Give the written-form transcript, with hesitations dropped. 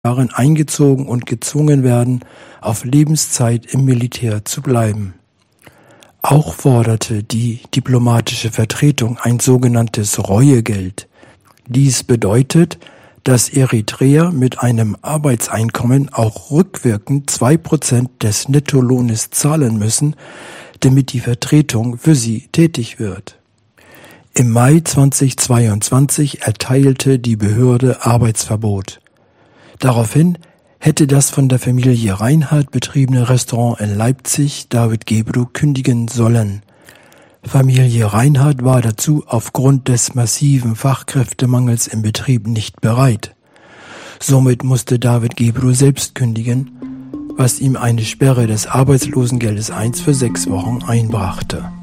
Jahren eingezogen und gezwungen werden, auf Lebenszeit im Militär zu bleiben. Auch forderte die diplomatische Vertretung ein sogenanntes Reuegeld. Dies bedeutet, dass Eritreer mit einem Arbeitseinkommen auch rückwirkend 2% des Nettolohnes zahlen müssen, damit die Vertretung für sie tätig wird. Im Mai 2022 erteilte die Behörde Arbeitsverbot. Daraufhin hätte das von der Familie Reinhardt betriebene Restaurant in Leipzig David Gebru kündigen sollen. Familie Reinhardt war dazu aufgrund des massiven Fachkräftemangels im Betrieb nicht bereit. Somit musste David Gebru selbst kündigen, was ihm eine Sperre des Arbeitslosengeldes 1 für 6 Wochen einbrachte.